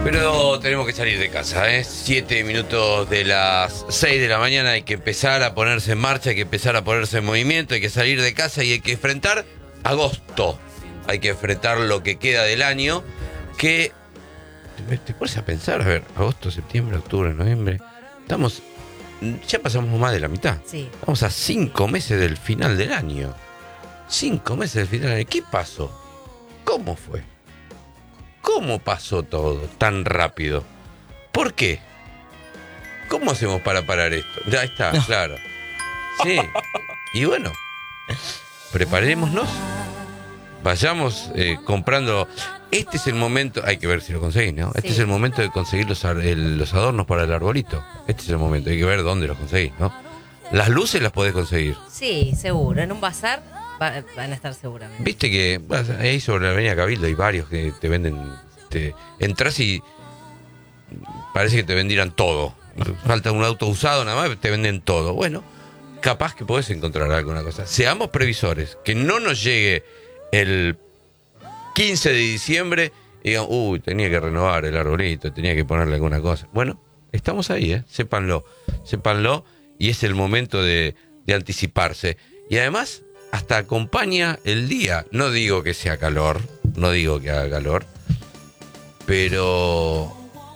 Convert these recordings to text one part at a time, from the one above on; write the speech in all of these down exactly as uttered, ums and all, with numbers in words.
Pero tenemos que salir de casa, ¿eh? Siete minutos de las seis de la mañana, hay que empezar a ponerse en marcha, hay que empezar a ponerse en movimiento, hay que salir de casa y hay que enfrentar agosto. Hay que enfrentar lo que queda del año, que te, te pones a pensar, a ver, agosto, septiembre, octubre, noviembre, estamos, ya pasamos más de la mitad. Sí. Estamos a cinco meses del final del año. Cinco meses del final del año. ¿Qué pasó? ¿Cómo fue? ¿Cómo pasó todo tan rápido? ¿Por qué? ¿Cómo hacemos para parar esto? Ya está, no. Claro. Sí. Y bueno, preparémonos. Vayamos eh, comprando. Este es el momento. Hay que ver si lo conseguís, ¿no? Este sí. Es el momento de conseguir los, el, los adornos para el arbolito. Este es el momento. Hay que ver dónde los conseguís, ¿no? Las luces las podés conseguir. Sí, seguro. En un bazar va, van a estar seguramente. Viste que ahí sobre la avenida Cabildo hay varios que te venden. Te, entras y parece que te vendieran todo. Falta un auto usado, nada más, te venden todo. Bueno, capaz que podés encontrar alguna cosa. Seamos previsores. Que no nos llegue el quince de diciembre y digan, uy, tenía que renovar el arbolito, tenía que ponerle alguna cosa. Bueno, estamos ahí, ¿eh? Sépanlo, sépanlo, y es el momento de, de anticiparse. Y además, hasta acompaña el día. No digo que sea calor, no digo que haga calor, pero...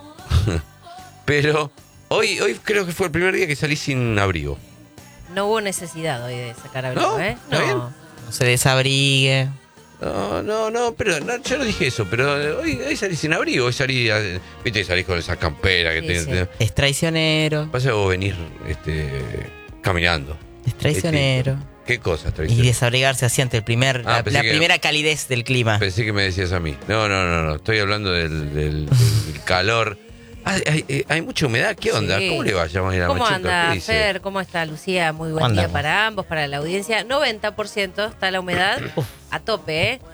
pero hoy, hoy creo que fue el primer día que salí sin abrigo. No hubo necesidad hoy de sacar abrigo, ¿No? ¿eh? ¿Está bien? No se desabrigue. No, no, no, pero no, yo no dije eso, pero hoy, hoy salí sin abrigo, hoy salí, viste, salís con esa campera que Sí, te, sí. te- Es traicionero. pasa que vos venís este, caminando. Es traicionero. Este, ¿qué cosas Y traicionero? desabrigarse así ante el primer, Ah, la, pensé la que- primera calidez del clima. Pensé que me decías a mí. No, no, no, no, estoy hablando del, del- del calor. Hay, hay, hay mucha humedad, ¿qué onda? Sí. ¿Cómo le va a llamar a la ¿Cómo Machito? anda, ¿Qué dice? Fer? ¿Cómo está, Lucía? Muy buen ¿Cómo día andamos? para ambos, para la audiencia. noventa por ciento está la humedad a tope, ¿eh?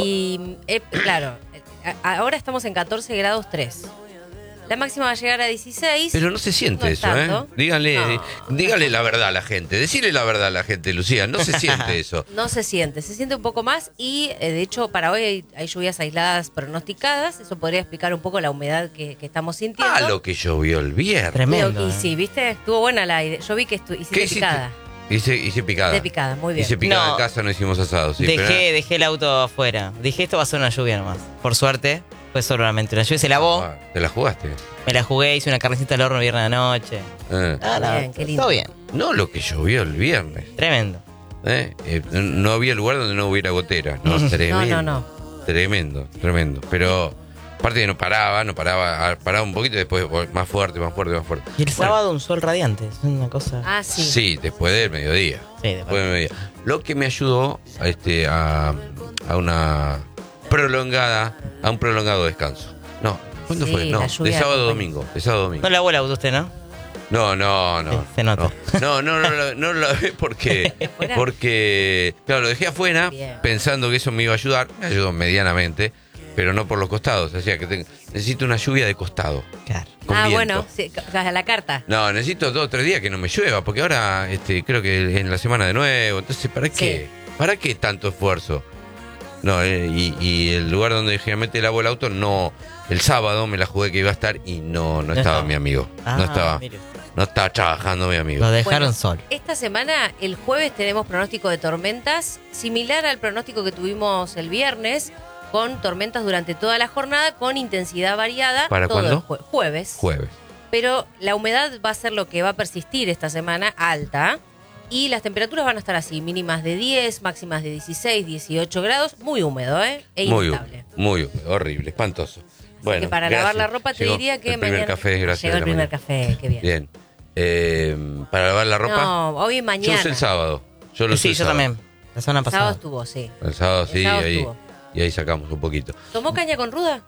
Y, eh, claro, a- ahora estamos en catorce grados tres. La máxima va a llegar a dieciséis. Pero no se siente No es eso, tanto. ¿eh? Díganle, No. díganle la verdad a la gente. Decirle la verdad a la gente, Lucía. No se siente eso. No se siente, se siente un poco más y eh, de hecho para hoy hay, hay lluvias aisladas pronosticadas. Eso podría explicar un poco la humedad que, que estamos sintiendo. Ah, lo que llovió el viernes. Tremendo. Y, y eh. sí, ¿viste? Estuvo buena la idea. Yo vi que estu- hiciste ¿Qué hiciste? picada. Hice, hice picada. De picada, muy bien. Hice picada No. en casa, no hicimos asado. Sí, dejé, pero- dejé el auto afuera. Dije, esto va a ser una lluvia nomás. Por suerte, fue solamente una lluvia. Se lavó. Ah, ¿te la jugaste? Me la jugué, hice una carnecita al horno el viernes a la noche. Eh. Ah, no, Bien, qué lindo. todo bien. No lo que llovió el viernes. Tremendo. ¿eh? Eh, no había lugar donde no hubiera gotera. No, tremendo. No, no, Tremendo, tremendo. Pero aparte que no paraba, no paraba, paraba un poquito y después más fuerte, más fuerte, más fuerte. Y el Bueno, sábado un sol radiante. Es una cosa. Ah, sí. sí, después del mediodía. Sí, de Después del mediodía. Lo que me ayudó a, este, a, a una prolongada, a un prolongado descanso. No, ¿cuándo Sí, fue? No, la de lluvia sábado a acompaña. domingo. De sábado a domingo. No lavó el auto usted, ¿no? No, no, no. Sí, se nota. No, no, no, no, no lo lavé porque, ¿Afuera? porque, claro, lo dejé afuera Bien. pensando que eso me iba a ayudar. Me ayudó medianamente, pero no por los costados. O sea, que te- necesito una lluvia de costado. Claro. Con Ah, viento. bueno, sí, ca- a la carta. No, necesito dos o tres días que no me llueva, porque ahora este, creo que en la semana de nuevo. Entonces, ¿para qué? ¿Para qué tanto esfuerzo? No, eh, y, y el lugar donde generalmente lavo el auto, no. El sábado me la jugué que iba a estar y no, no, No estaba estaba. mi amigo. Ah, no estaba. mire. No estaba trabajando mi amigo. Lo dejaron Bueno, sol. Esta semana, el jueves, tenemos pronóstico de tormentas, similar al pronóstico que tuvimos el viernes, con tormentas durante toda la jornada, con intensidad variada. ¿Para todo cuándo? el jue- jueves. Jueves. Pero la humedad va a ser lo que va a persistir esta semana, alta. Y las temperaturas van a estar así, mínimas de diez, máximas de dieciséis, dieciocho grados. Muy húmedo, ¿eh? E Muy inestable. húmedo, muy húmedo, horrible, esposo. Bueno, que para gracias. lavar la ropa te Llegó diría que el primer mañana... café, gracias. Llegó de el la primer mañana. café, qué bien. Bien. Eh, para lavar la ropa. No, hoy y Yo mañana. usé el sábado. Yo lo usé Sí, el yo sábado. también. La semana El sábado pasada. estuvo, sí. El sábado El sí, sábado ahí, estuvo. y ahí sacamos un poquito. ¿Tomó caña con ruda?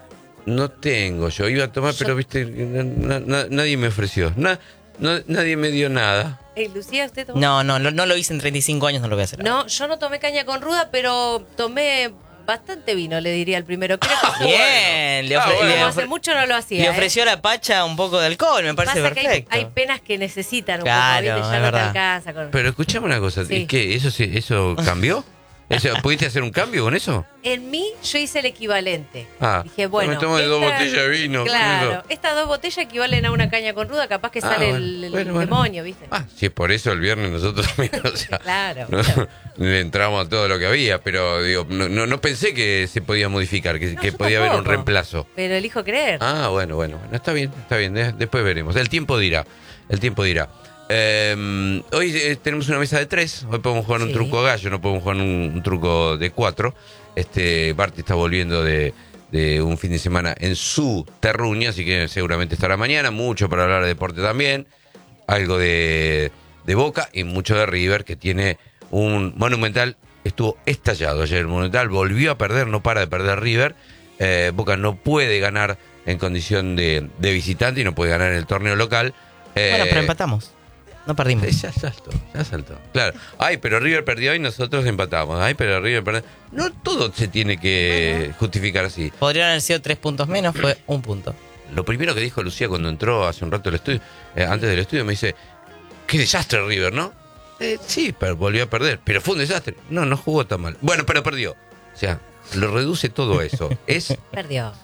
No tengo, yo iba a tomar, Yo- pero viste, na- na- nadie me ofreció. Na- no- nadie me dio nada. Eh, Lucía, ¿usted tomó? No, no, lo- no lo hice en treinta y cinco años, no lo voy a hacer. No, yo no tomé caña con ruda, pero tomé bastante vino, le diría al primero. Creo que Bien, le, Ah, ofre- bueno. le como ofre- hace mucho no lo hacía. le ¿eh? ofreció a la Pacha un poco de alcohol, me parece Pasa que hay, perfecto. hay penas que necesitan un Claro, poco, ¿viste? Ya es no te verdad. alcanza con... Pero escuchame una cosa, Sí. ¿qué? ¿Eso, se- eso cambió? O sea, ¿pudiste hacer un cambio con eso? En mí, yo hice el equivalente. Ah, Dije, bueno. me tomo de dos botellas de vino. Claro, estas dos botellas equivalen a una caña con ruda, capaz que Ah, sale bueno, el, el bueno, bueno. demonio, ¿viste? Ah, si es por eso el viernes nosotros también, o sea, Claro. no, le entramos a todo lo que había, pero digo, no, no, no pensé que se podía modificar, que, No, que yo podía haber un tampoco. reemplazo. Pero elijo creer. Ah, bueno, bueno, bueno, está bien, está bien, de- después veremos. El tiempo dirá, el tiempo dirá. Eh, hoy eh, tenemos una mesa de tres, hoy podemos jugar un Sí. truco a gallo, no podemos jugar un, un truco de cuatro. Este, Barty está volviendo de, de un fin de semana en su terruño, así que seguramente estará mañana, mucho para hablar de deporte también, algo de, de Boca y mucho de River, que tiene un Monumental, estuvo estallado ayer el Monumental, volvió a perder, no para de perder River. Eh, Boca no puede ganar en condición de, de visitante y no puede ganar en el torneo local. Eh, Bueno, pero empatamos. No perdimos. eh, Ya saltó, ya saltó. Claro. Ay, pero River perdió y nosotros empatamos. Ay, pero River perdió. No todo se tiene que justificar así. Podrían haber sido tres puntos menos, fue un punto. Lo primero que dijo Lucía cuando entró hace un rato al estudio, eh, antes del estudio, me dice, qué desastre River, ¿no? Eh, sí, pero volvió a perder. Pero fue un desastre. No, no jugó tan mal. Bueno, pero perdió. O sea, lo reduce todo eso. Es Perdió.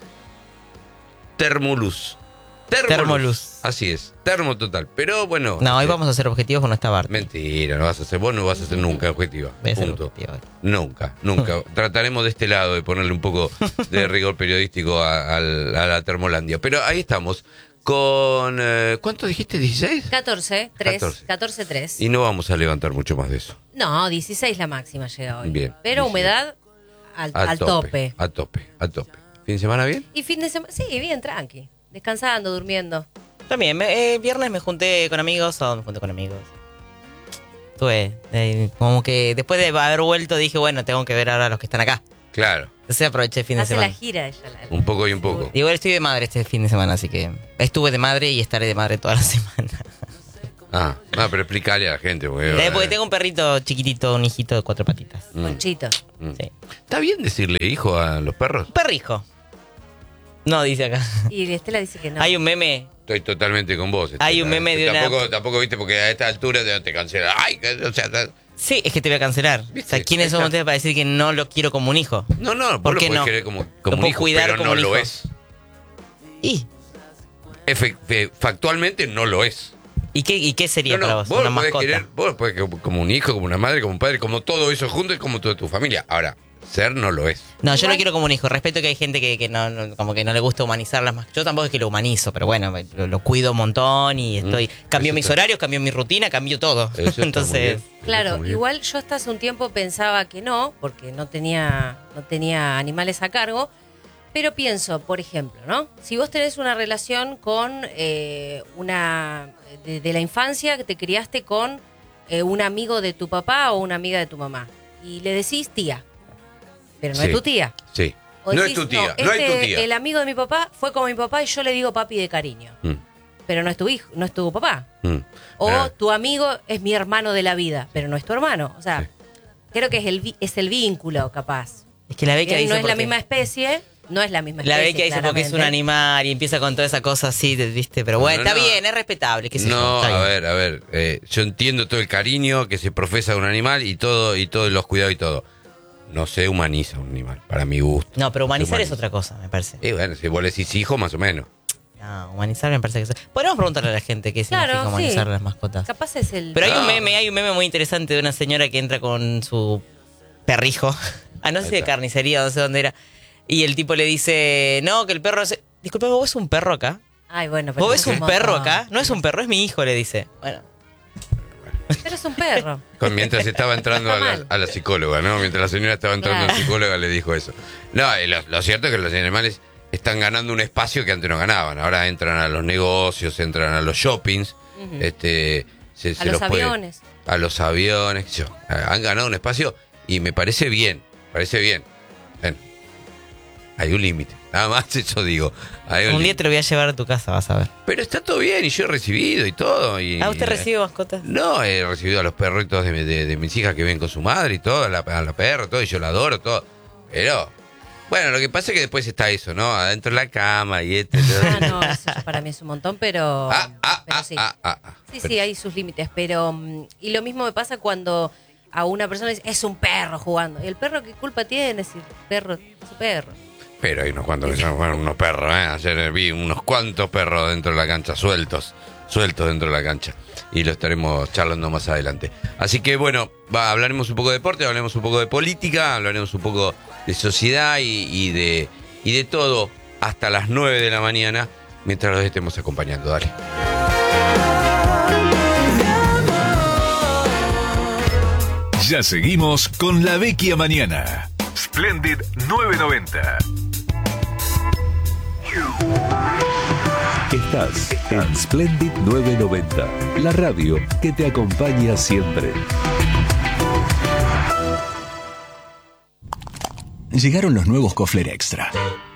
Termoluz. Termoluz. Así es, termo total. Pero bueno. No, hoy eh, vamos a hacer objetivos con esta Bart. Mentira, no vas a hacer, vos no vas a ser nunca objetiva. Voy a hacer Punto. objetivo hoy. Nunca, nunca. Trataremos de este lado de ponerle un poco de rigor periodístico a, al- a la Termolandia. Pero ahí estamos. Con. Eh, ¿Cuánto dijiste? ¿dieciséis? catorce, tres. catorce. catorce, tres. Y no vamos a levantar mucho más de eso. No, dieciséis la máxima llega hoy. Bien, Pero dieciséis. humedad al, A al tope. A tope, a tope. ¿Fin de semana bien? Y fin de semana, sí, bien, tranqui. Descansando, durmiendo. También, me- eh, viernes me junté con amigos, sábado me junté con amigos. Tuve, eh, como que después de haber vuelto dije, bueno, tengo que ver ahora a los que están acá. Claro, Entonces aproveché el fin de Hace la semana. gira ella. La, un poco y un poco. Igual estoy de madre este fin de semana, así que estuve de madre y estaré de madre toda la semana. Ah, ah, pero explícale a la gente. Porque, Eh, Porque tengo un perrito chiquitito, un hijito de cuatro patitas. Mm, Conchito. mm. Sí. ¿Está bien decirle hijo a los perros? Un perrijo. No, dice acá. Y Estela dice que no. Hay un meme. Estoy totalmente con vos. Hay Estela. un meme de una- tampoco, Tampoco, viste, porque a esta altura te, te cancela. Ay, que- o sea, ta- Sí, es que te voy a cancelar. O ¿Viste? sea, ¿quiénes Ahí son está. ustedes para decir que no lo quiero como un hijo? no, no, vos ¿Por lo qué podés no? querer como, Lo como un puedo hijo, cuidar pero como no un lo hijo. es. ¿Y? Efe- fe- factualmente no lo es. ¿Y qué, y qué sería No, no, para vos? vos Una lo podés mascota. querer, vos lo podés querer como un hijo, como una madre, como un padre, como todo eso junto y como toda tu familia. Ahora, ser no lo es. No, yo Igual- lo quiero como un hijo. Respeto que hay gente que, que no, no- como que no le gusta humanizar las mascotas. Yo tampoco es que lo humanizo, pero bueno, lo, lo cuido un montón y estoy. Mm, Cambio eso mis está- horarios, cambio mi rutina, cambio todo. Eso está muy Entonces, bien. Eso está Claro, muy bien. igual yo hasta hace un tiempo pensaba que no, porque no tenía, no tenía animales a cargo, pero pienso, por ejemplo, ¿no? Si vos tenés una relación con eh, una, de, de la infancia que te criaste con eh, un amigo de tu papá o una amiga de tu mamá, y le decís tía, pero no Sí. es tu tía. Sí. O No decís, es tu tía, no, este, es tu tía. El amigo de mi papá fue como mi papá y yo le digo papi de cariño, Mm, pero no es tu hijo, no es tu papá. mm. O Pero- tu amigo es mi hermano de la vida, pero no es tu hermano. O sea, Sí. creo que es el, vi- es el vínculo, capaz. es que la beca Bien, dice. no es la porque- misma especie, no es la misma La especie. beca dice porque es un claramente. animal y empieza con toda esa cosa así, de- ¿viste? Pero bueno, No, está no. bien, es respetable. Qué sé yo, No, está a bien. ver, a ver. eh, yo entiendo todo el cariño que se profesa de un animal y todo, y todos los cuidados y todo. No se humaniza un animal, para mi gusto. No, pero humanizar Se es otra cosa, me parece. Y bueno, si vos le decís hijo, más o menos. No, humanizar me parece que es. Podríamos preguntarle a la gente qué significa Claro, humanizar sí. las mascotas. Capaz es el. Pero hay un No. meme, hay un meme muy interesante de una señora que entra con su perrijo. Ah, no sé Ahí si de está. carnicería, no sé dónde era. Y el tipo le dice, no, que el perro... Se... Disculpa, ¿vos ves un perro acá? Ay, bueno, pero ¿Vos es ves un perro montón. acá? No es un perro, es mi hijo, le dice. Bueno, Pero es un perro. Con- Mientras estaba entrando a Está la, mal. a la psicóloga, ¿no? Mientras la señora estaba entrando a la Claro. psicóloga, le dijo eso. No, y lo, lo cierto es que los animales están ganando un espacio que antes no ganaban. Ahora entran a los negocios, entran a los shoppings, Ujú. este, se, A se los puede- aviones. a los aviones, qué sé yo. Han ganado un espacio y me parece bien, parece bien. Bueno, hay un límite, nada más eso digo. Hay un un día límite. te lo voy a llevar a tu casa, vas a ver. Pero está todo bien y yo he recibido y todo. Y, Ah, ¿usted recibe mascotas? No, he recibido a los perritos de, de- de mis hijas que viven con su madre y todo, a la, a la perra, todo, y yo la adoro, todo. Pero, bueno, lo que pasa es que después está eso, ¿no? Adentro de la cama y este. Ah, no, eso ya para mí es un montón, pero. Ah, ah, pero ah, sí. ah, ah, ah. Sí, Pero- sí, hay sus límites, pero... mm, Y lo mismo me pasa cuando a una persona le dice, es un perro jugando. ¿Y el perro qué culpa tiene si el perro es un perro? Pero hay unos cuantos que son bueno, unos perros, ¿eh? Ayer vi unos cuantos perros dentro de la cancha, sueltos, sueltos dentro de la cancha. Y lo estaremos charlando más adelante. Así que bueno, va, hablaremos un poco de deporte, hablaremos un poco de política, hablaremos un poco de sociedad y, y de y de todo hasta las nueve de la mañana, mientras los estemos acompañando. Dale. Ya seguimos con La Vecchia Mañana. Splendid novecientos noventa. Estás en Splendid novecientos noventa, la radio que te acompaña siempre. Llegaron los nuevos Kofler Extra.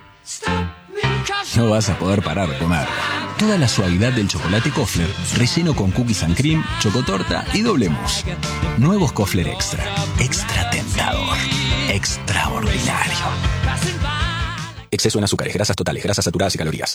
No vas a poder parar de comer. Toda la suavidad del chocolate Kofler, relleno con cookies and cream, chocotorta y doble mousse. Nuevos Kofler Extra. Extra tentador. Extraordinario. Exceso en azúcares, grasas totales, grasas saturadas y calorías.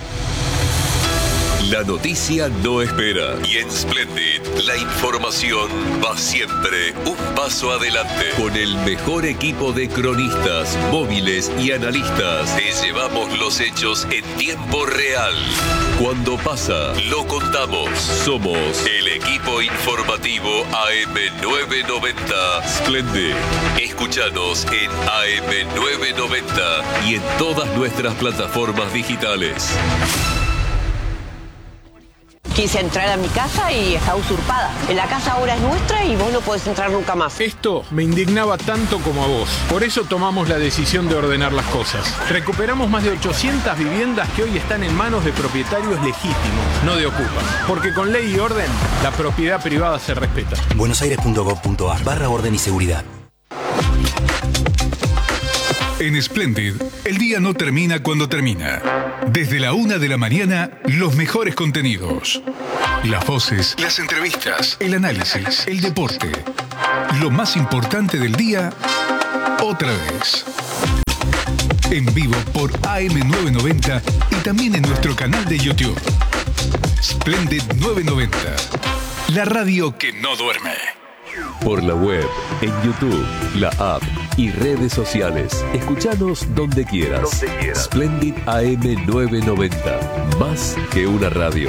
La noticia no espera. Y en Splendid, la información va siempre un paso adelante. Con el mejor equipo de cronistas, móviles y analistas, te llevamos los hechos en tiempo real. Cuando pasa, lo contamos. Somos el equipo informativo A M novecientos noventa Splendid. Escúchanos en A M novecientos noventa y en todas nuestras plataformas digitales. Quise entrar a mi casa y está usurpada. La casa ahora es nuestra y vos no podés entrar nunca más. Esto me indignaba tanto como a vos. Por eso tomamos la decisión de ordenar las cosas. Recuperamos más de ochocientas viviendas que hoy están en manos de propietarios legítimos, no de ocupas. Porque con ley y orden, la propiedad privada se respeta. buenosaires punto gov punto ar barra orden y seguridad. En Splendid, el día no termina cuando termina. Desde la una de la mañana, los mejores contenidos. Las voces, las entrevistas, el análisis, el deporte. Lo más importante del día, otra vez. En vivo por A M novecientos noventa y también en nuestro canal de YouTube. Splendid novecientos noventa. La radio que no duerme. Por la web, en YouTube, la app y redes sociales. Escuchanos donde quieras. Donde quieras. Splendid A M novecientos noventa. Más que una radio.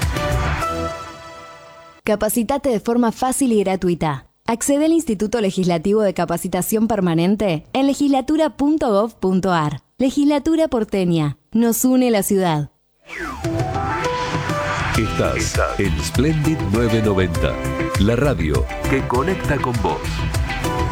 Capacitate de forma fácil y gratuita. Accede al Instituto Legislativo de Capacitación Permanente en legislatura punto gov punto ar. Legislatura porteña. Nos une la ciudad. Estás en Splendid novecientos noventa, la radio que conecta con vos.